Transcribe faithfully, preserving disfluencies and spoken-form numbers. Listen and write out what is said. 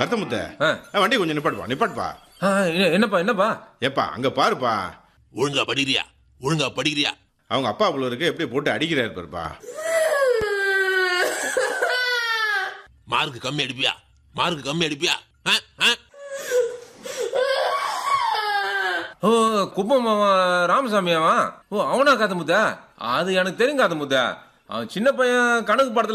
கத்த முத்த வண்டி கொஞ்சம் நிப்பாட்டுப்பா நிப்பாட்டுப்பா. என்னப்பா என்னப்பா? ஏப்பா அங்க பாருப்பா. ஒழுங்கா படிக்கிறியா? ஒழுங்கா படிக்கிறியா? அவங்க அப்பா புள்ள இருக்கு எப்படி போட்டு அடிக்கிறாரு பாருப்பா. மார்க் கம்மி அடிப்பியா? மார்க் கம்மி அடிப்பியா? ஓ குப்பம் ராமசாமி அவன். ஓ அவனா காத்த முத்த? அது எனக்கு தெரியும் காத்த முத்த. அவன் சின்ன பையன் கணக்கு படத்துல